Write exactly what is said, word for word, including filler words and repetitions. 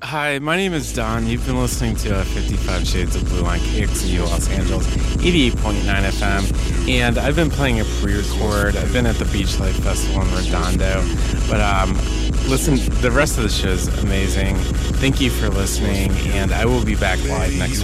Hi, my name is Don. You've been listening to uh, fifty-five Shades of Blue on K X C U Los Angeles, eighty-eight point nine F M. And I've been playing a pre-record. I've been at the Beach Life Festival in Redondo. But um, listen, the rest of the show is amazing. Thank you for listening, and I will be back live next